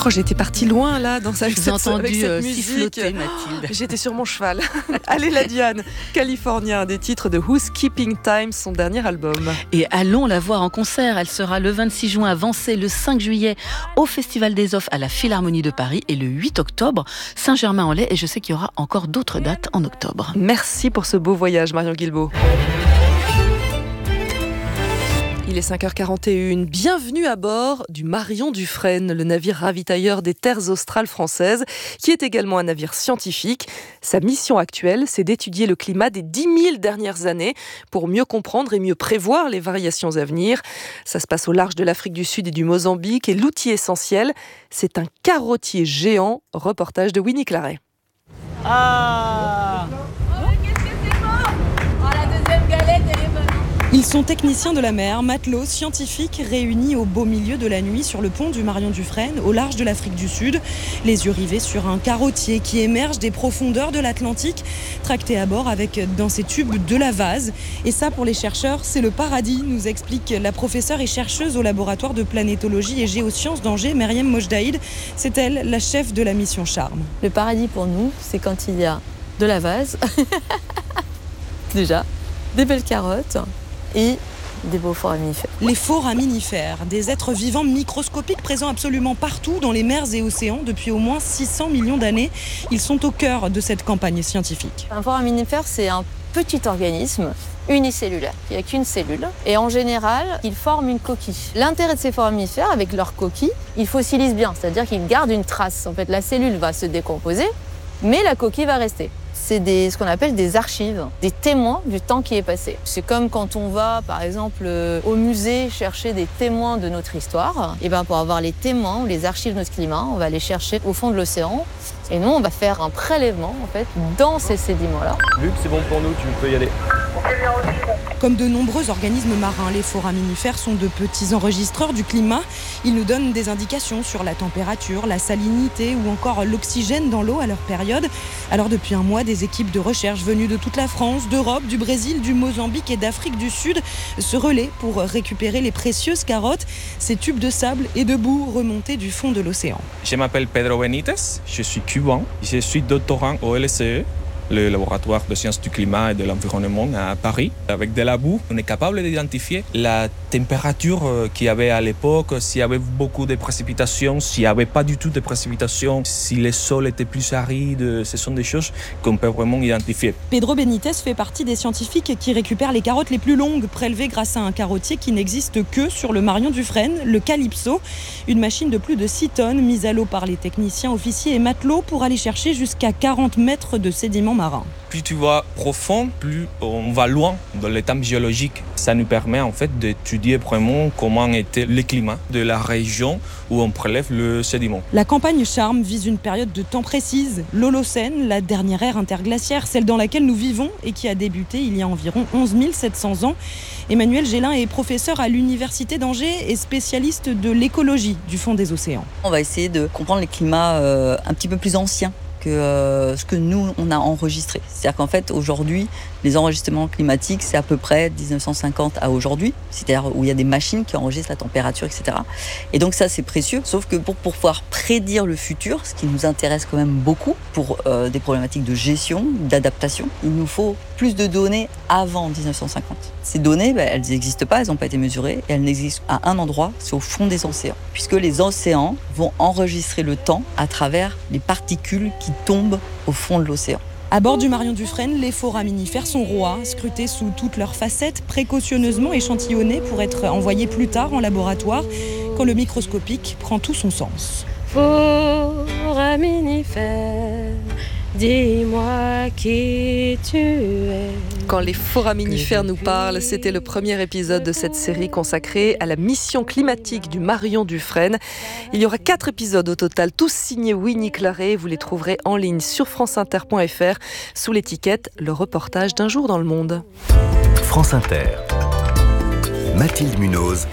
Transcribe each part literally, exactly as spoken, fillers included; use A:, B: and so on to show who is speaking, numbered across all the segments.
A: Oh, j'étais partie loin là dans sa,
B: Je vous ai
A: cette,
B: entendu
A: avec cette
B: euh,
A: musique.
B: siffloter, Mathilde.
A: J'étais sur mon cheval. Allez la Diane, Californien, des titres de Who's Keeping Time, son dernier album.
B: Et allons la voir en concert. Elle sera le vingt-six juin à Vancey, le cinq juillet au Festival des Offres à la Philharmonie de Paris et le huit octobre Saint-Germain-en-Laye. Et je sais qu'il y aura encore d'autres dates en octobre.
A: Merci pour ce beau voyage, Marion Guilbault. Il est cinq heures quarante et une. Bienvenue à bord du Marion Dufresne, le navire ravitailleur des terres australes françaises, qui est également un navire scientifique. Sa mission actuelle, c'est d'étudier le climat des dix mille dernières années pour mieux comprendre et mieux prévoir les variations à venir. Ça se passe au large de l'Afrique du Sud et du Mozambique, et l'outil essentiel, c'est un carottier géant. Reportage de Winnie Claret.
C: Ah
D: Ils sont techniciens de la mer, matelots, scientifiques, réunis au beau milieu de la nuit sur le pont du Marion Dufresne, au large de l'Afrique du Sud. Les yeux rivés sur un carottier qui émerge des profondeurs de l'Atlantique, tracté à bord avec dans ses tubes de la vase. Et ça, pour les chercheurs, c'est le paradis, nous explique la professeure et chercheuse au laboratoire de planétologie et géosciences d'Angers, Meriem Mojdaïd. C'est elle, la chef de la mission Charme.
E: Le paradis pour nous, c'est quand il y a de la vase, déjà, des belles carottes, et des beaux foraminifères.
D: Les foraminifères, des êtres vivants microscopiques présents absolument partout dans les mers et océans depuis au moins six cents millions d'années. Ils sont au cœur de cette campagne scientifique.
E: Un foraminifère, c'est un petit organisme unicellulaire. Il n'y a qu'une cellule. Et en général, il forme une coquille. L'intérêt de ces foraminifères, avec leur coquille, ils fossilisent bien, c'est-à-dire qu'ils gardent une trace. En fait, la cellule va se décomposer, mais la coquille va rester. C'est des, ce qu'on appelle des archives, des témoins du temps qui est passé. C'est comme quand on va, par exemple, au musée chercher des témoins de notre histoire. Et ben pour avoir les témoins ou les archives de notre climat, on va les chercher au fond de l'océan. Et nous, on va faire un prélèvement en fait dans ces sédiments-là.
C: Luc, c'est bon pour nous, tu peux y aller.
D: Comme de nombreux organismes marins, les foraminifères sont de petits enregistreurs du climat. Ils nous donnent des indications sur la température, la salinité ou encore l'oxygène dans l'eau à leur période. Alors depuis un mois, des équipes de recherche venues de toute la France, d'Europe, du Brésil, du Mozambique et d'Afrique du Sud se relaient pour récupérer les précieuses carottes, ces tubes de sable et de boue remontés du fond de l'océan.
F: Je m'appelle Pedro Benitez, je suis cubain, je suis doctorant au L C E, le laboratoire de sciences du climat et de l'environnement à Paris. Avec de la boue, on est capable d'identifier la température qu'il y avait à l'époque, s'il y avait beaucoup de précipitations, s'il n'y avait pas du tout de précipitations, si le sol était plus aride. Ce sont des choses qu'on peut vraiment identifier.
D: Pedro Benitez fait partie des scientifiques qui récupèrent les carottes les plus longues, prélevées grâce à un carottier qui n'existe que sur le Marion Dufresne, le Calypso, une machine de plus de six tonnes mise à l'eau par les techniciens, officiers et matelots pour aller chercher jusqu'à quarante mètres de sédiments marins.
F: Plus tu vas profond, plus on va loin dans l'état géologique. Ça nous permet en fait d'étudier vraiment comment était le climat de la région où on prélève le sédiment.
D: La campagne Charme vise une période de temps précise, l'Holocène, la dernière ère interglaciaire, celle dans laquelle nous vivons et qui a débuté il y a environ onze mille sept cents ans. Emmanuel Gélin est professeur à l'Université d'Angers et spécialiste de l'écologie du fond des océans.
G: On va essayer de comprendre les climats euh, un petit peu plus anciens que euh, ce que nous, on a enregistré. C'est-à-dire qu'en fait, aujourd'hui, les enregistrements climatiques, c'est à peu près dix-neuf cent cinquante à aujourd'hui, c'est-à-dire où il y a des machines qui enregistrent la température, et cetera. Et donc ça, c'est précieux, sauf que pour, pour pouvoir prédire le futur, ce qui nous intéresse quand même beaucoup pour euh, des problématiques de gestion, d'adaptation, il nous faut plus de données avant dix-neuf cent cinquante. Ces données, ben, elles n'existent pas, elles n'ont pas été mesurées, et elles n'existent à un endroit, c'est au fond des océans, puisque les océans vont enregistrer le temps à travers les particules qui tombent au fond de l'océan.
D: À bord du Marion Dufresne, les foraminifères sont rois, scrutés sous toutes leurs facettes, précautionneusement échantillonnés pour être envoyés plus tard en laboratoire, quand le microscopique prend tout son sens.
H: Foraminifère, dis-moi qui tu es.
A: Quand les foraminifères nous parlent, c'était le premier épisode de cette série consacrée à la mission climatique du Marion Dufresne. Il y aura quatre épisodes au total, tous signés Winnie Claret. Vous les trouverez en ligne sur franceinter point f r sous l'étiquette « Le reportage d'un jour dans le monde ».
I: France Inter, Mathilde Munoz.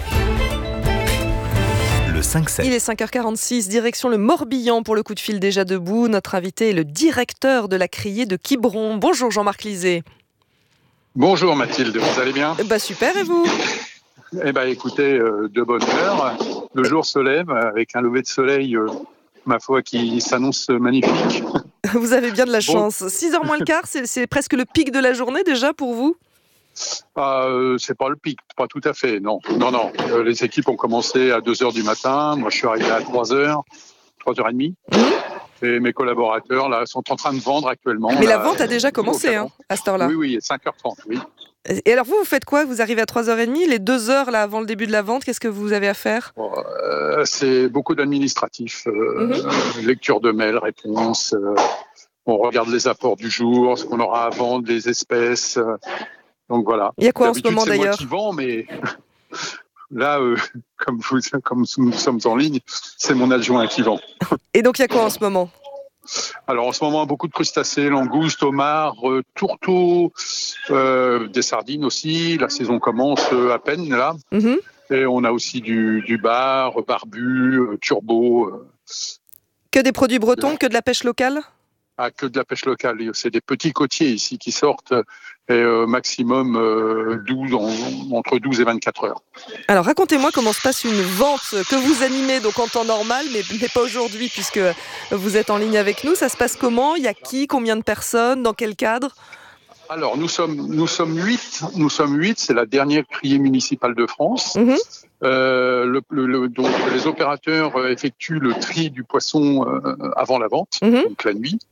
I: cinq sept.
A: Il est cinq heures quarante-six, direction le Morbihan pour le coup de fil déjà debout. Notre invité est le directeur de la criée de Quiberon. Bonjour Jean-Marc Lisée.
J: Bonjour Mathilde, vous allez bien ?
A: Bah super, et vous ?
J: Eh bien écoutez, euh, de bonne heure. Le jour se lève avec un lever de soleil euh, ma foi, qui s'annonce magnifique.
A: Vous avez bien de la
J: Bon.
A: chance. six heures moins le quart, c'est, c'est presque le pic de la journée déjà pour vous ?
J: Ah, euh, c'est pas le pic, pas tout à fait, non. Non, non. Euh, les équipes ont commencé à deux heures du matin. Moi, je suis arrivé à trois heures, trois heures trente.
A: Mmh.
J: Et mes collaborateurs, là, sont en train de vendre actuellement.
A: Mais
J: là,
A: la vente a déjà commencé, hein, à cette heure-là.
J: Oui, oui, cinq heures trente, oui.
A: Et alors vous, vous faites quoi ? Vous arrivez à trois heures trente, les deux heures là, avant le début de la vente, qu'est-ce que vous avez à faire ?
J: Euh, c'est beaucoup d'administratifs, euh, mmh. lecture de mails, réponses. Euh, on regarde les apports du jour, ce qu'on aura à vendre, les espèces. Euh, donc voilà.
A: Il y a quoi
J: D'habitude,
A: en ce moment
J: c'est
A: d'ailleurs ?
J: C'est moi qui vends, mais là, euh, comme, vous, comme nous sommes en ligne, c'est mon adjoint qui vend.
A: Et donc il y a quoi en ce moment ?
J: Alors en ce moment, beaucoup de crustacés, langoustes, homards, euh, tourteaux, euh, des sardines aussi. La saison commence euh, à peine là. Mmh. Et on a aussi du, du bar, barbu, euh, turbo. Euh.
A: Que des produits bretons, que de la pêche locale ?
J: Ah, que de la pêche locale. C'est des petits côtiers ici qui sortent, et euh, maximum euh, douze, en, entre douze et vingt-quatre heures.
A: Alors racontez-moi comment se passe une vente que vous animez donc en temps normal, mais, mais pas aujourd'hui puisque vous êtes en ligne avec nous. Ça se passe comment ? Il y a qui ? Combien de personnes ? Dans quel cadre ?
J: Alors nous sommes nous sommes huit. Nous sommes huit. C'est la dernière criée municipale de France. Mmh. Euh, le, le, le, donc les opérateurs effectuent le tri du poisson euh, avant la vente, mmh. donc la nuit,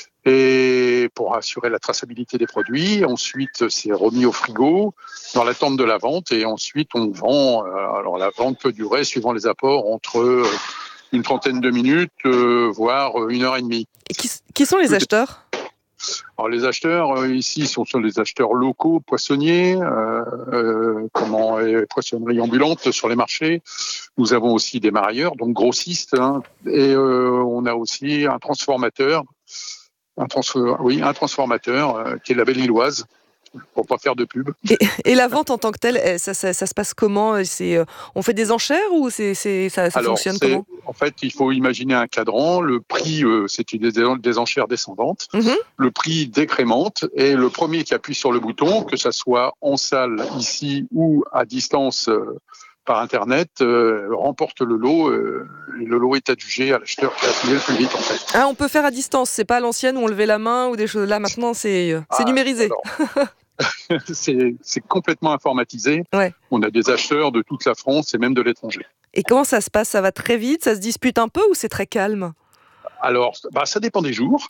J: et pour assurer la traçabilité des produits. Ensuite, c'est remis au frigo dans l'attente de la vente, et ensuite on vend. Euh, alors la vente peut durer, suivant les apports, entre euh, une trentaine de minutes, euh, voire une heure et demie.
A: Et qui, qui sont les acheteurs ?
J: Alors les acheteurs euh, ici sont, sont les acheteurs locaux, poissonniers, euh, euh, comment, et poissonneries ambulantes sur les marchés. Nous avons aussi des marailleurs, donc grossistes, hein, et euh, on a aussi un transformateur, un trans, oui, un transformateur euh, qui est la Belle-Illoise, pour pas faire de pub.
A: Et, et la vente en tant que telle, ça, ça, ça se passe comment ? C'est, euh, on fait des enchères ou c'est, c'est, ça, ça
J: Alors,
A: fonctionne comment ?
J: En fait, il faut imaginer un cadran. Le prix, euh, c'est une des, des enchères descendantes. Mm-hmm. Le prix décrémente, et le premier qui appuie sur le bouton, que ça soit en salle ici ou à distance euh, par Internet, euh, remporte le lot. Euh, le lot est adjugé à l'acheteur qui a appuyé le plus vite, en fait.
A: Ah, on peut faire à distance. C'est pas à l'ancienne où on levait la main ou des choses. Là, maintenant, c'est, c'est ah, numérisé.
J: Alors, c'est, c'est complètement informatisé.
A: Ouais.
J: On a des acheteurs de toute la France et même de l'étranger.
A: Et comment ça se passe ? Ça va très vite ? Ça se dispute un peu ou c'est très calme ?
J: Alors, bah, ça dépend des jours.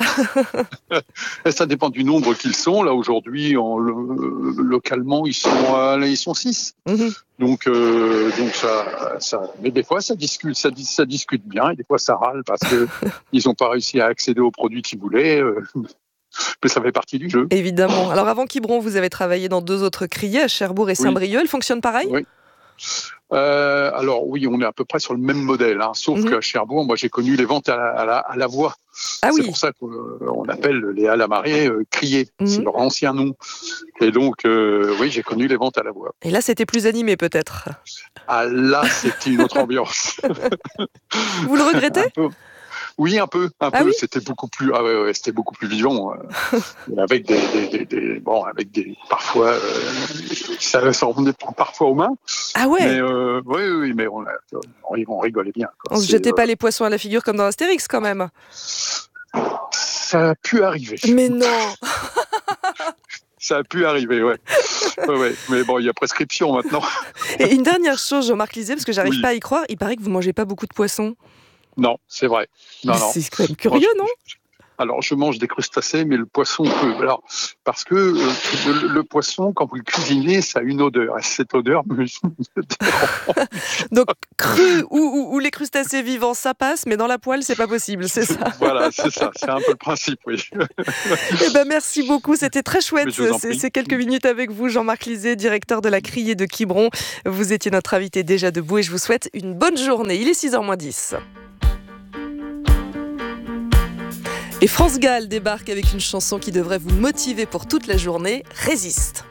J: Ça dépend du nombre qu'ils sont. Là, aujourd'hui, en, le, localement, ils sont, euh, ils sont six. Mm-hmm. Donc, euh, donc ça, ça, mais des fois, ça discute, ça, ça discute bien, et des fois, ça râle parce que ils n'ont pas réussi à accéder aux produits qu'ils voulaient. Euh, mais ça fait partie du jeu.
A: Évidemment. Alors, avant Quiberon, vous avez travaillé dans deux autres criées, à Cherbourg et Saint-Brieuc. Elles fonctionnent pareil ?
J: Oui. Euh, alors oui, on est à peu près sur le même modèle, hein, sauf mmh. qu'à Cherbourg, moi j'ai connu les ventes à la, à la, à la voix.
A: Ah
J: c'est
A: oui.
J: pour ça qu'on appelle les halles à marée euh, criées, mmh. c'est leur ancien nom. Et donc euh, oui, j'ai connu les ventes à la voix.
A: Et là, c'était plus animé peut-être.
J: Ah là, c'était une autre ambiance.
A: Vous le regrettez ?
J: Oui, un peu, un
A: ah
J: peu.
A: Oui
J: c'était beaucoup plus, ah ouais, ouais, c'était beaucoup plus vivant, euh, avec des, des, des, des, bon, avec des, parfois, euh, ça, ça revenait parfois aux mains.
A: Ah ouais.
J: Mais euh, oui, oui, mais on, on, on rigolait bien. Quoi.
A: On se jetait euh, pas les poissons à la figure comme dans Astérix, quand même.
J: Ça a pu arriver.
A: Mais non.
J: Ça a pu arriver, ouais. ouais, ouais. Mais bon, il y a prescription maintenant.
A: Et une dernière chose, Jean-Marc Lisée, parce que j'arrive
J: oui.
A: pas à y croire, il paraît que vous mangez pas beaucoup de poissons.
J: Non, c'est vrai. Non, non.
A: C'est quand même curieux, non ?
J: Alors, je mange des crustacés, mais le poisson peu. Alors, parce que euh, le, le poisson, quand vous le cuisinez, ça a une odeur. Et cette odeur me dérange.
A: Donc, cru ou, ou, ou les crustacés vivants, ça passe, mais dans la poêle, c'est pas possible, c'est ça ?
J: Voilà, c'est ça. C'est un peu le principe, oui.
A: Eh ben, merci beaucoup. C'était très chouette, ces, ces quelques minutes avec vous, Jean-Marc Lisée, directeur de la criée de Quiberon. Vous étiez notre invité déjà debout et je vous souhaite une bonne journée. Il est six heures moins dix. Et France Gall débarque avec une chanson qui devrait vous motiver pour toute la journée, Résiste.